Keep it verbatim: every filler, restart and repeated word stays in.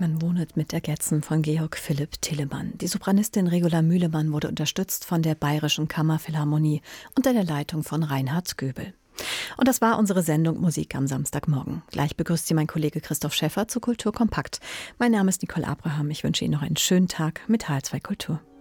Man wohnet mit Ergetzen von Georg Philipp Telemann. Die Sopranistin Regula Mühlemann wurde unterstützt von der Bayerischen Kammerphilharmonie unter der Leitung von Reinhard Göbel. Und das war unsere Sendung Musik am Samstagmorgen. Gleich begrüßt Sie mein Kollege Christoph Schäffer zu Kultur Kompakt. Mein Name ist Nicole Abraham. Ich wünsche Ihnen noch einen schönen Tag mit H R zwei Kultur.